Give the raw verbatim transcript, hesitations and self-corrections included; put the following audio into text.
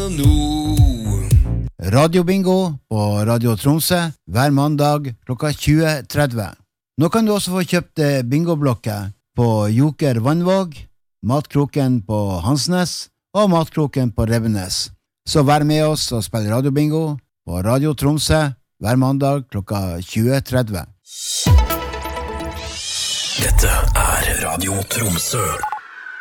nå. Radiobingo på Radio Tromsø hver mandag klokka tjue tretti. Nå kan du også få kjøpt bingoblokker på Joker Vannvåg, Matkroken på Hansnes og Matkroken på Revenes. Så vær med oss og spill radiobingo på Radio Tromsø hver mandag klokka tjue tretti. Dette er Radio Tromsø.